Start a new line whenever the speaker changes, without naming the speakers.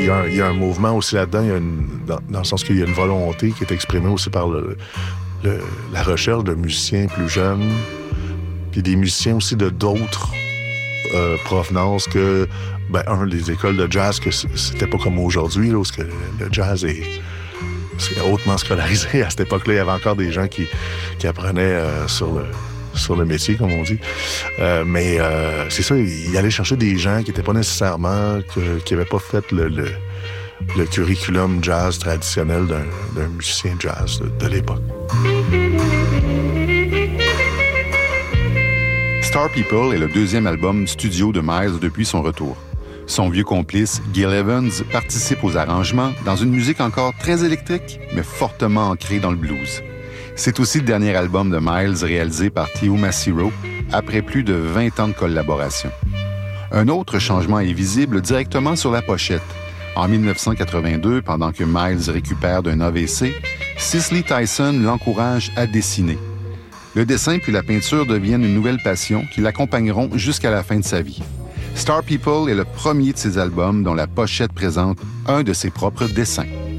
il y a un mouvement aussi là-dedans, dans le sens qu'il y a une volonté qui est exprimée aussi par la recherche de musiciens plus jeunes, puis des musiciens aussi de d'autres provenances que, les écoles de jazz, que c'était pas comme aujourd'hui, là, où le jazz c'est hautement scolarisé. À cette époque-là, il y avait encore des gens qui apprenaient sur le métier, comme on dit. Mais c'est ça, il allait chercher des gens qui n'étaient pas nécessairement, qui n'avaient pas fait le curriculum jazz traditionnel d'un musicien jazz de l'époque.
Star People est le deuxième album studio de Miles depuis son retour. Son vieux complice, Gil Evans, participe aux arrangements dans une musique encore très électrique, mais fortement ancrée dans le blues. C'est aussi le dernier album de Miles réalisé par Theo Macero, après plus de 20 ans de collaboration. Un autre changement est visible directement sur la pochette. En 1982, pendant que Miles récupère d'un AVC, Cicely Tyson l'encourage à dessiner. Le dessin puis la peinture deviennent une nouvelle passion qui l'accompagneront jusqu'à la fin de sa vie. Star People est le premier de ses albums dont la pochette présente un de ses propres dessins.